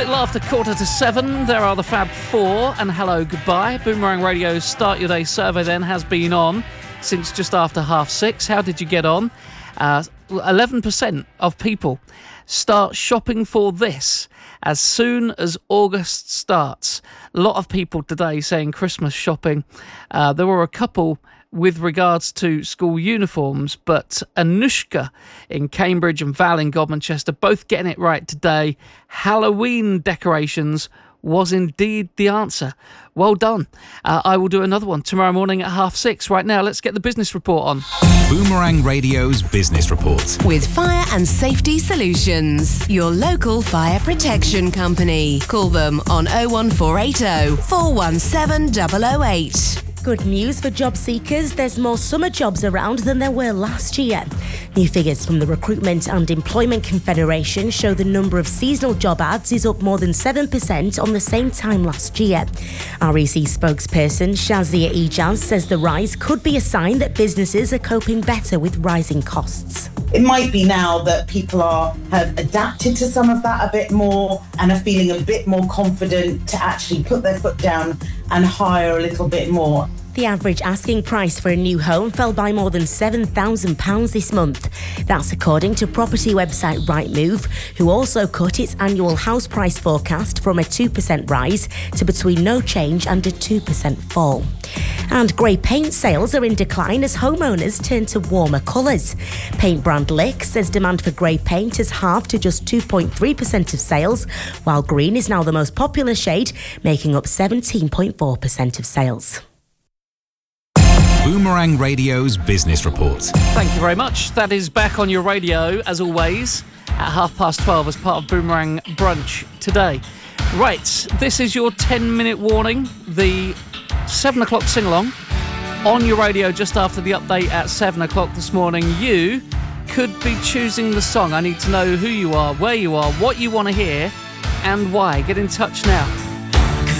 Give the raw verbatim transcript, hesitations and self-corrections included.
little after quarter to seven. There are the Fab Four and hello, goodbye. Boomerang Radio's Start Your Day survey then has been on since just after half six. How did you get on? Uh, eleven percent of people start shopping for this as soon as August starts. A lot of people today saying Christmas shopping. Uh, there were a couple with regards to school uniforms, but Anushka in Cambridge and Val in Godmanchester both getting it right today. Halloween decorations was indeed the answer. Well done. Uh, I will do another one tomorrow morning at half six. Right now, let's get the business report on. Boomerang Radio's Business Report. With Fire and Safety Solutions, your local fire protection company. Call them on oh one four eight oh, four one seven double oh eight. Good news for job seekers. There's more summer jobs around than there were last year. New figures from the Recruitment and Employment Confederation show the number of seasonal job ads is up more than seven percent on the same time last year. R E C spokesperson Shazia Ijaz says the rise could be a sign that businesses are coping better with rising costs. It might be now that people are have adapted to some of that a bit more and are feeling a bit more confident to actually put their foot down and hire a little bit more. The average asking price for a new home fell by more than seven thousand pounds this month. That's according to property website Rightmove, who also cut its annual house price forecast from a two percent rise to between no change and a two percent fall. And grey paint sales are in decline as homeowners turn to warmer colours. Paint brand Lick says demand for grey paint has halved to just two point three percent of sales, while green is now the most popular shade, making up seventeen point four percent of sales. Boomerang Radio's Business Report. Thank you very much. That is back on your radio, as always, at half past twelve as part of Boomerang Brunch today. Right, this is your ten-minute warning, the seven o'clock sing-along. On your radio just after the update at seven o'clock this morning, you could be choosing the song. I need to know who you are, where you are, what you want to hear, and why. Get in touch now.